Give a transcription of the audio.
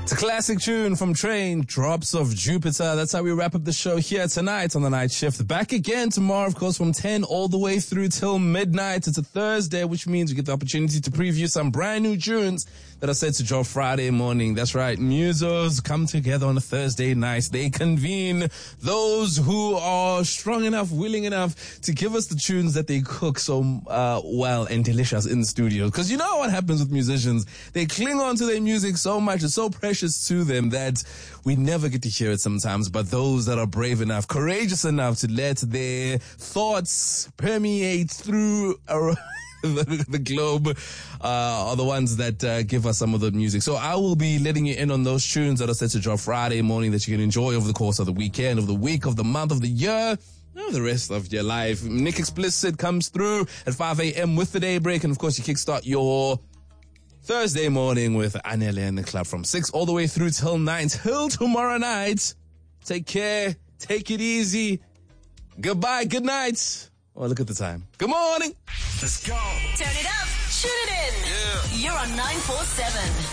It's a classic tune from Train, Drops of Jupiter. That's how we wrap up the show here tonight on the night shift. Back again tomorrow, of course, from 10 all the way through till midnight. It's a Thursday, which means we get the opportunity to preview some brand new tunes that are set to drop Friday morning. That's right. Musos come together on a Thursday night. They convene those who are strong enough, willing enough to give us the tunes that they cook so well and delicious in the studio. Because you know what happens with musicians. They cling on to their music so much. It's so precious to them that we never get to hear it sometimes. But those that are brave enough, courageous enough to let their thoughts permeate through the globe are the ones that give us some of the music. So I will be letting you in on those tunes that are set to drop Friday morning that you can enjoy over the course of the weekend, of the week, of the month, of the year, the rest of your life. Nick Explicit comes through at 5 a.m. with the Daybreak, and of course you kickstart your Thursday morning with Anele and the Club from 6 all the way through till 9 till tomorrow night. Take care. Take it easy. Goodbye. Good night. Oh, look at the time. Good morning. Let's go. Turn it up. Shoot it in. Yeah. You're on 947.